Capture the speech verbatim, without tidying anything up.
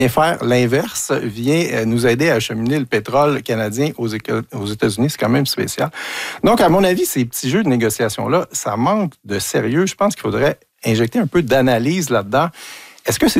faire l'inverse, vient nous aider à acheminer le pétrole canadien aux, Éco- aux États-Unis. C'est quand même spécial. Donc, à mon avis, ces petits jeux de négociation-là, ça manque de sérieux. Je pense qu'il faudrait injecter un peu d'analyse là-dedans. Est-ce que c'est